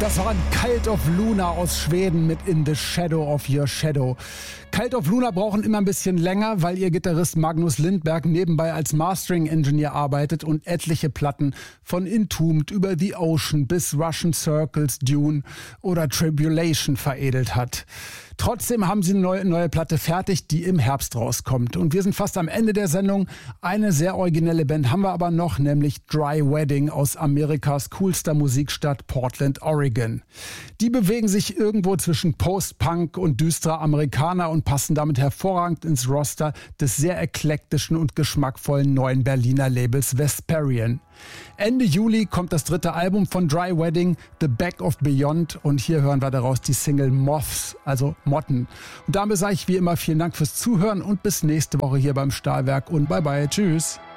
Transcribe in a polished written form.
Das waren Cult of Luna aus Schweden mit In the Shadow of Your Shadow. Cult of Luna brauchen immer ein bisschen länger, weil ihr Gitarrist Magnus Lindberg nebenbei als Mastering-Engineer arbeitet und etliche Platten von Entombed über The Ocean bis Russian Circles, Dune oder Tribulation veredelt hat. Trotzdem haben sie eine neue Platte fertig, die im Herbst rauskommt. Und wir sind fast am Ende der Sendung. Eine sehr originelle Band haben wir aber noch, nämlich Dry Wedding aus Amerikas coolster Musikstadt Portland, Oregon. Die bewegen sich irgendwo zwischen Post-Punk und düsterer Amerikaner und passen damit hervorragend ins Roster des sehr eklektischen und geschmackvollen neuen Berliner Labels Vesperian. Ende Juli kommt das dritte Album von Dry Wedding, The Back of Beyond, und hier hören wir daraus die Single Moths, also Motten. Und damit sage ich wie immer vielen Dank fürs Zuhören und bis nächste Woche hier beim Stahlwerk und bye bye, tschüss.